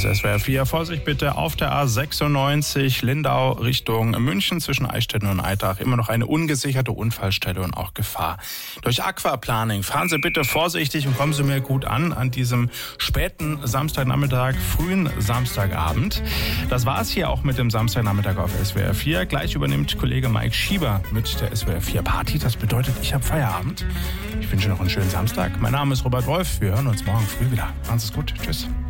ist SWR 4. Vorsicht bitte auf der A96 Lindau Richtung München zwischen Eichstätten und Eitach. Immer noch eine ungesicherte Unfallstelle und auch Gefahr. Durch Aquaplaning fahren Sie bitte vorsichtig und kommen Sie mir gut an diesem späten Samstagnachmittag, frühen Samstagabend. Das war's hier auch mit dem Samstagnachmittag auf SWR 4. Gleich übernimmt Kollege Mike Schieber mit der SWR 4 Party. Das bedeutet, ich habe Feierabend. Ich wünsche noch einen schönen Samstag. Mein Name ist Robert Wolf. Wir hören uns morgen früh wieder. Machen Sie es gut. Tschüss.